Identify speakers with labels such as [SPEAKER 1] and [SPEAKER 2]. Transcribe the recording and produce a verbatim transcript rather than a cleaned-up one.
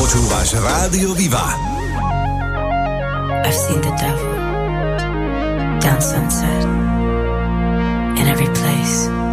[SPEAKER 1] Počúvaš Rádio Viva.
[SPEAKER 2] I've seen the devil down Sunset in every place.